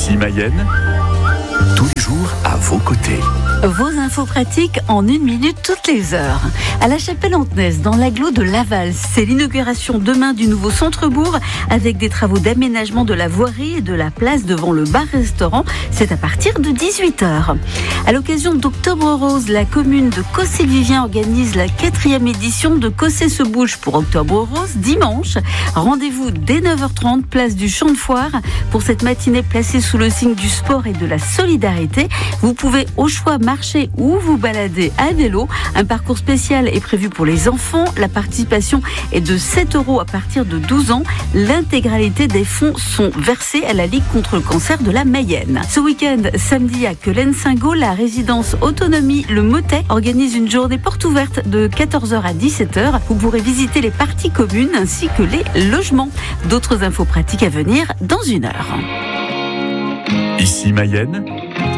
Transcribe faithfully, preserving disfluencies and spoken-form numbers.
Ici Mayenne, tous les jours à vos côtés. Vos infos pratiques en une minute toutes les heures. À la Chapelle-Antnaise, dans l'agglo de Laval, c'est l'inauguration demain du nouveau centre-bourg avec des travaux d'aménagement de la voirie et de la place devant le bar-restaurant. C'est à partir de dix-huit heures. À l'occasion d'Octobre Rose, la commune de Cossé-Vivien organise la quatrième édition de Cossé se bouge pour Octobre Rose dimanche. Rendez-vous dès neuf heures trente, place du Champ de Foire. Pour cette matinée placée sous le signe du sport et de la solidarité, vous pouvez au choix marcher ou vous balader à vélo. Un parcours spécial est prévu pour les enfants. La participation est de sept euros à partir de douze ans. L'intégralité des fonds sont versés à la Ligue contre le cancer de la Mayenne. Ce week-end, samedi à Quelen-Saint-Gaud, la résidence Autonomie Le Motet organise une journée porte ouverte de quatorze heures à dix-sept heures. Vous pourrez visiter les parties communes ainsi que les logements. D'autres infos pratiques à venir dans une heure. Ici Mayenne,